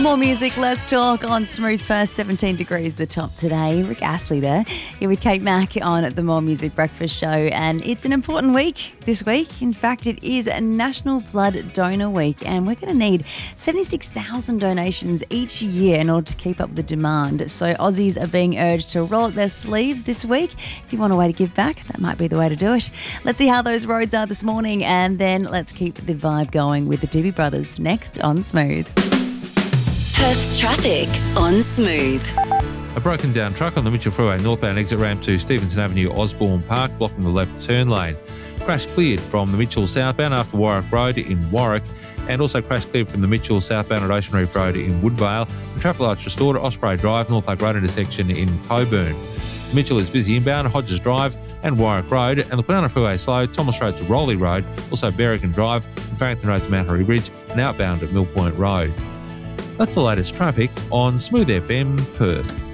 More music, less talk on Smooth Perth. 17 degrees the top today. Rick Astley there. Here with Kate Mack on the More Music Breakfast Show. And it's an important week this week. In fact, it is a National Blood Donor Week. And we're going to need 76,000 donations each year in order to keep up the demand. So Aussies are being urged to roll up their sleeves this week. If you want a way to give back, that might be the way to do it. Let's see how those roads are this morning. And then let's keep the vibe going with the Doobie Brothers next on Smooth. Perth's traffic on Smooth. A broken down truck on the Mitchell Freeway northbound exit ramp to Stevenson Avenue, Osborne Park, blocking the left turn lane. Crash cleared from the Mitchell southbound after Warwick Road in Warwick, and also crash cleared from the Mitchell southbound at Ocean Reef Road in Woodvale. The traffic lights restored at Osprey Drive, North Lake Road intersection in Coburn. Mitchell is busy inbound, Hodges Drive and Warwick Road, and the Banana Freeway slow, Thomas Road to Rowley Road, also Berrigan Drive and Farrington Road to Mount Harry Bridge, and outbound at Mill Point Road. That's the latest traffic on Smooth FM Perth.